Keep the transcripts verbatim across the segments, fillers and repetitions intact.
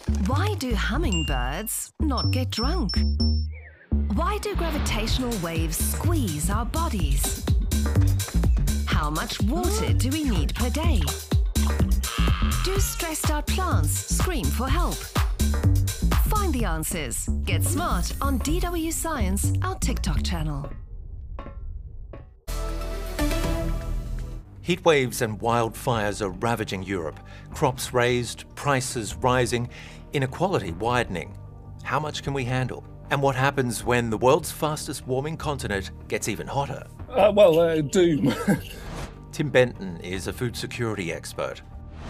Why do hummingbirds not get drunk? Why do gravitational waves squeeze our bodies? How much water do we need per day? Do stressed out plants scream for help? Find the answers. Get smart on D W Science, our TikTok channel. Heat waves and wildfires are ravaging Europe. Crops raised, prices rising, inequality widening. How much can we handle? And what happens when the world's fastest warming continent gets even hotter? Uh, well, uh, doom. Tim Benton is a food security expert.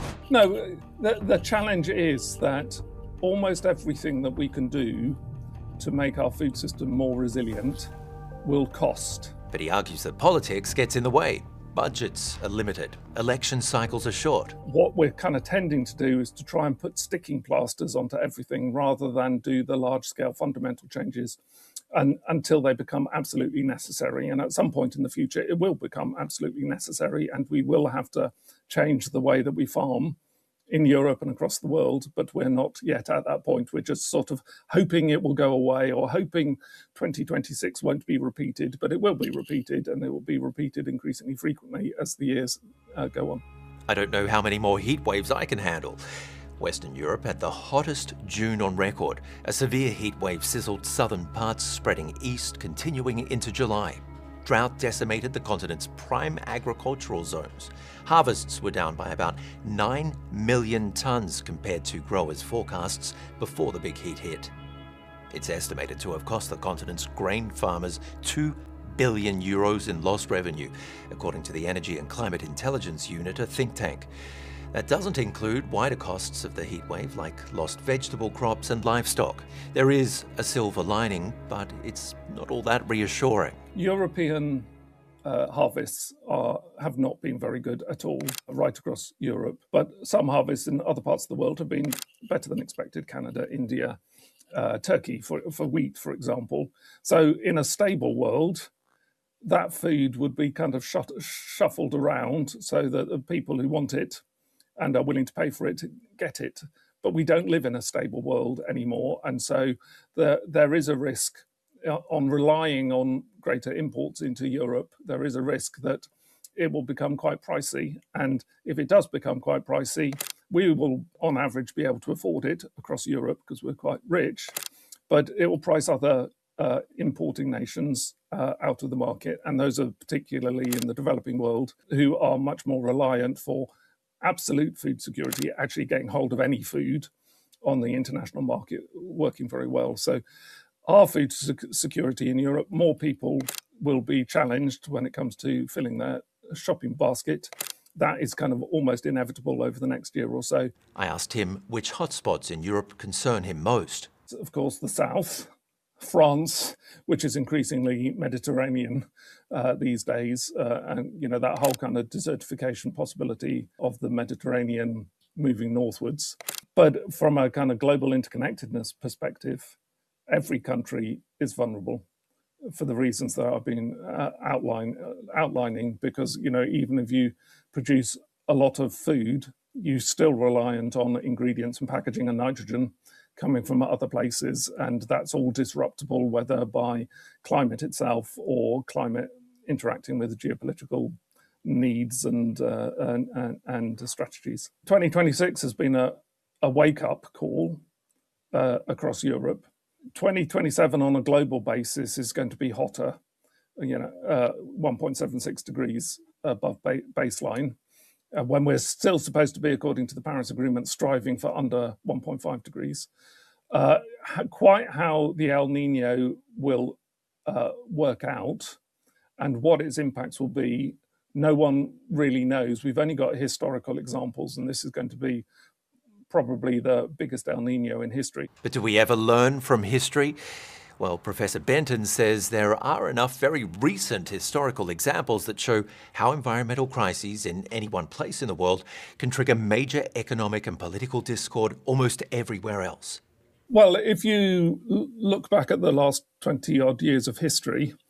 No, the, the challenge is that almost everything that we can do to make our food system more resilient will cost. But he argues that politics gets in the way. Budgets are limited. Election cycles are short. What we're kind of tending to do is to try and put sticking plasters onto everything rather than do the large-scale fundamental changes and, until they become absolutely necessary. And at some point in the future, it will become absolutely necessary, and we will have to change the way that we farm in Europe and across the world, but we're not yet at that point. We're just sort of hoping it will go away, or hoping twenty twenty-six won't be repeated, but it will be repeated, and it will be repeated increasingly frequently as the years uh, go on. I don't know how many more heat waves I can handle. Western Europe had the hottest June on record. A severe heat wave sizzled southern parts, spreading east, continuing into July. Drought decimated the continent's prime agricultural zones. Harvests were down by about nine million tonnes compared to growers' forecasts before the big heat hit. It's estimated to have cost the continent's grain farmers two billion euros in lost revenue, according to the Energy and Climate Intelligence Unit, a think tank. That doesn't include wider costs of the heat wave, like lost vegetable crops and livestock. There is a silver lining, but it's not all that reassuring. European uh, harvests are, have not been very good at all right across Europe, but some harvests in other parts of the world have been better than expected. Canada, India, uh, Turkey for, for wheat, for example. So in a stable world, that food would be kind of shut, shuffled around so that the people who want it and are willing to pay for it get it. But we don't live in a stable world anymore. And so there, there is a risk on relying on greater imports into Europe. There is a risk that it will become quite pricey. And if it does become quite pricey, we will, on average, be able to afford it across Europe because we're quite rich. But it will price other uh, importing nations uh, out of the market. And those are particularly in the developing world, who are much more reliant for absolute food security, actually getting hold of any food on the international market, working very well. So our food security in Europe, more people will be challenged when it comes to filling their shopping basket. That is kind of almost inevitable over the next year or so. I asked him which hotspots in Europe concern him most. Of course, the south, France, which is increasingly Mediterranean uh, these days, uh, and you know that whole kind of desertification possibility of the Mediterranean moving northwards. But from a kind of global interconnectedness perspective, every country is vulnerable for the reasons that I've been uh, outline, uh, outlining. Because you know even if you produce a lot of food, you're still reliant on ingredients and packaging and nitrogen coming from other places, and that's all disruptable, whether by climate itself or climate interacting with geopolitical needs and uh, and, and, and strategies. twenty twenty-six has been a, a wake-up call uh, across Europe. twenty twenty-seven on a global basis is going to be hotter, you know, uh, one point seven six degrees above ba baseline, uh, when we're still supposed to be, according to the Paris Agreement, striving for under one point five degrees. Uh, quite how the El Nino will uh, work out and what its impacts will be, no one really knows. We've only got historical examples, and this is going to be probably the biggest El Nino in history. But do we ever learn from history? Well, Professor Benton says there are enough very recent historical examples that show how environmental crises in any one place in the world can trigger major economic and political discord almost everywhere else. Well, if you look back at the last twenty odd years of history,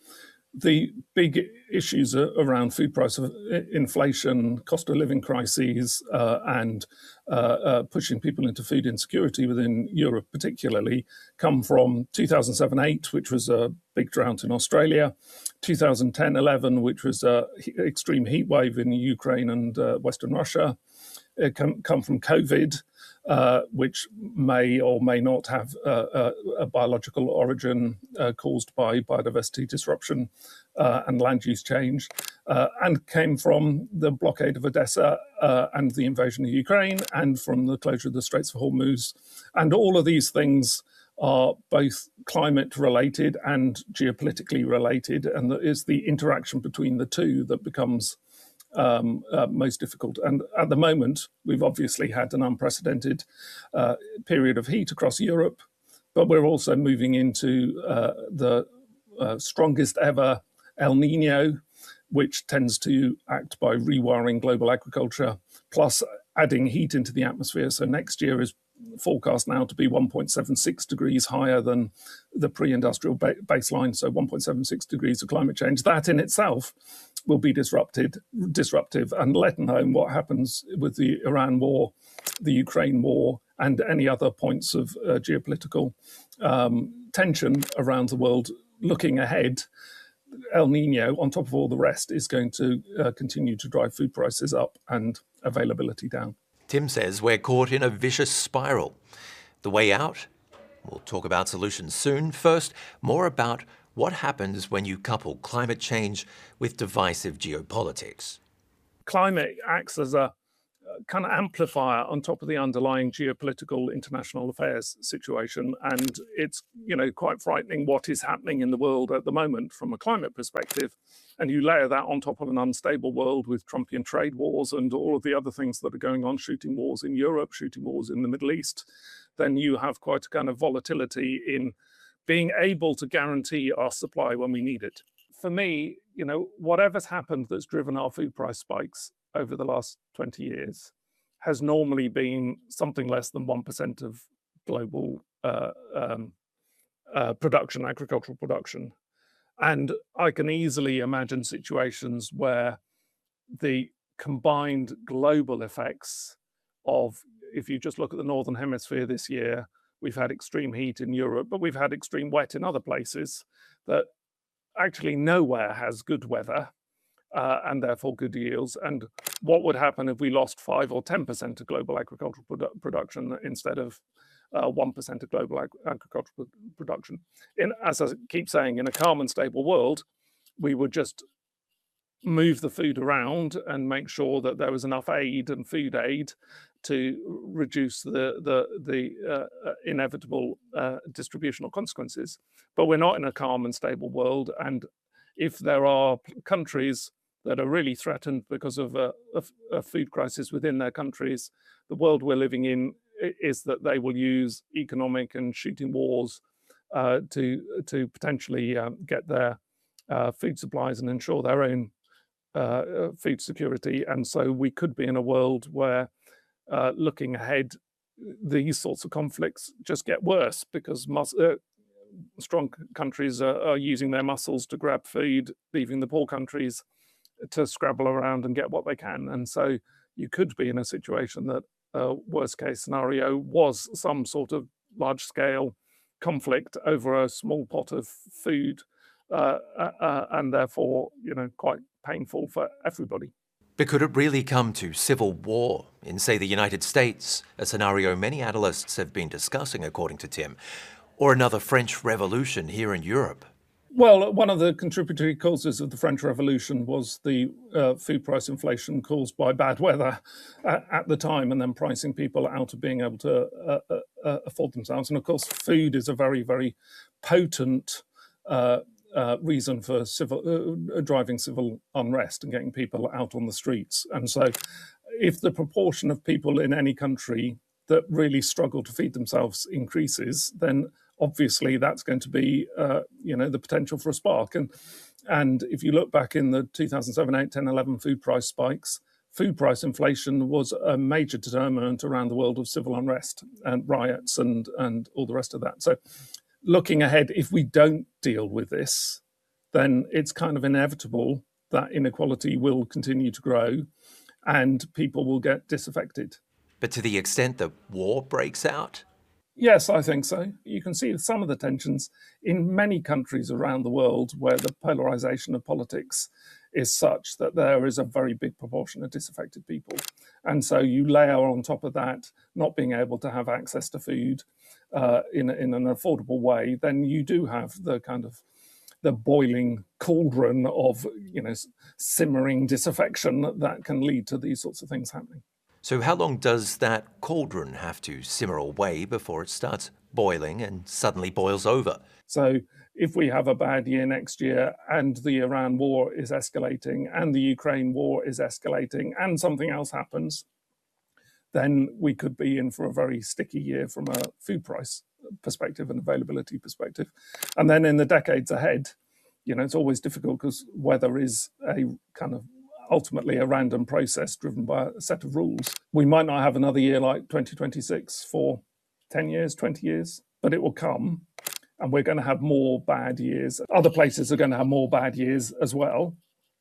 The big issues around food price inflation, cost of living crises, uh, and uh, uh, pushing people into food insecurity within Europe particularly come from two thousand seven eight, which was a big drought in Australia, two thousand ten eleven, which was an extreme heat wave in Ukraine and uh, Western Russia. It come, come from COVID, uh, which may or may not have uh, a, a biological origin uh, caused by biodiversity disruption uh, and land use change, uh, and came from the blockade of Odessa uh, and the invasion of Ukraine, and from the closure of the Straits of Hormuz. And all of these things are both climate related and geopolitically related, and it is the interaction between the two that becomes Um, uh, most difficult. And at the moment, we've obviously had an unprecedented uh, period of heat across Europe, but we're also moving into uh, the uh, strongest ever El Nino, which tends to act by rewiring global agriculture, plus adding heat into the atmosphere. So next year is forecast now to be one point seven six degrees higher than the pre-industrial ba- baseline, so one point seven six degrees of climate change. That in itself will be disrupted, disruptive, and let alone what happens with the Iran war, the Ukraine war, and any other points of uh, geopolitical um, tension around the world. Looking ahead, El Nino, on top of all the rest, is going to uh, continue to drive food prices up and availability down. Tim says we're caught in a vicious spiral. The way out? We'll talk about solutions soon. First, more about what happens when you couple climate change with divisive geopolitics. Climate acts as a kind of amplifier on top of the underlying geopolitical international affairs situation. And it's, you know, quite frightening what is happening in the world at the moment from a climate perspective. And you layer that on top of an unstable world with Trumpian trade wars and all of the other things that are going on, shooting wars in Europe, shooting wars in the Middle East, then you have quite a kind of volatility in being able to guarantee our supply when we need it. For me, you know, whatever's happened that's driven our food price spikes over the last twenty years has normally been something less than one percent of global uh, um, uh, production, agricultural production. And I can easily imagine situations where the combined global effects of, if you just look at the Northern Hemisphere this year, we've had extreme heat in Europe, but we've had extreme wet in other places, that actually nowhere has good weather uh, and therefore good yields. And what would happen if we lost five or ten percent of global agricultural produ- production instead of uh, one percent of global ag- agricultural production? In, as I keep saying, in a calm and stable world, we would just move the food around and make sure that there was enough aid and food aid to reduce the the the uh, inevitable uh, distributional consequences. But we're not in a calm and stable world, and if there are countries that are really threatened because of a, a, a food crisis within their countries, the world we're living in is that they will use economic and shooting wars uh, to to potentially um, get their uh, food supplies and ensure their own uh, food security. And so we could be in a world where Uh, looking ahead, these sorts of conflicts just get worse because mus- uh, strong countries are, are using their muscles to grab food, leaving the poor countries to scrabble around and get what they can. And so you could be in a situation that uh, worst case scenario was some sort of large scale conflict over a small pot of food uh, uh, and therefore, you know, quite painful for everybody. But could it really come to civil war in, say, the United States, a scenario many analysts have been discussing, according to Tim, or another French Revolution here in Europe? Well, one of the contributory causes of the French Revolution was the uh, food price inflation caused by bad weather at, at the time, and then pricing people out of being able to uh, uh, afford themselves. And of course, food is a very, very potent uh, Uh, reason for civil uh, driving civil unrest and getting people out on the streets. And so if the proportion of people in any country that really struggle to feed themselves increases, then obviously that's going to be uh, you know, the potential for a spark. And and if you look back in the two thousand seven, eight, ten, eleven food price spikes, food price inflation was a major determinant around the world of civil unrest and riots and and all the rest of that. So looking ahead, if we don't deal with this, then it's kind of inevitable that inequality will continue to grow and people will get disaffected. But to the extent that war breaks out? Yes, I think so. You can see some of the tensions in many countries around the world where the polarization of politics is such that there is a very big proportion of disaffected people. And so you layer on top of that not being able to have access to food uh, in, in an affordable way, then you do have the kind of the boiling cauldron of, you know, simmering disaffection that can lead to these sorts of things happening. So how long does that cauldron have to simmer away before it starts boiling and suddenly boils over? So if we have a bad year next year and the Iran war is escalating and the Ukraine war is escalating and something else happens, then we could be in for a very sticky year from a food price perspective and availability perspective. And then in the decades ahead, you know, it's always difficult because weather is a kind of ultimately a random process driven by a set of rules. We might not have another year like twenty twenty-six for ten years, twenty years, but it will come and we're going to have more bad years. Other places are going to have more bad years as well.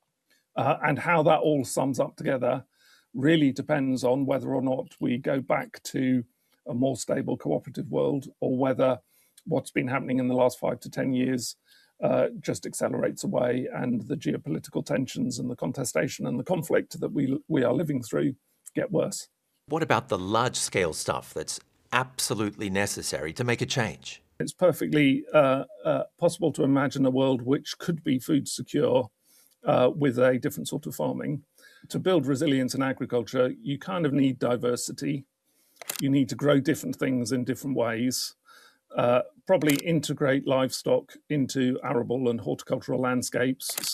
Uh, and how that all sums up together really depends on whether or not we go back to a more stable cooperative world or whether what's been happening in the last five to ten years uh, just accelerates away and the geopolitical tensions and the contestation and the conflict that we we are living through get worse. What about the large-scale stuff that's absolutely necessary to make a change? It's perfectly uh, uh, possible to imagine a world which could be food secure uh, with a different sort of farming. To build resilience in agriculture, you kind of need diversity. You need to grow different things in different ways, uh, probably integrate livestock into arable and horticultural landscapes.